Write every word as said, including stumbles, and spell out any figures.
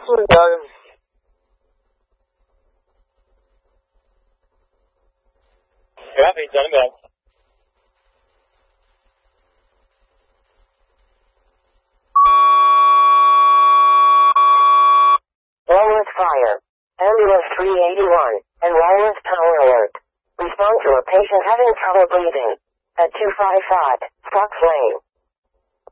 Dragam. Copy, send him back. Longworth Fire. Ambulance three eighty-one, and Longworth Power Alert. Respond to a patient having trouble breathing. At two five five, Fox Lane.